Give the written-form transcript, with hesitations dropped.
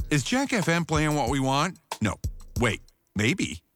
Is Jack FM playing what we want? No. Wait, maybe.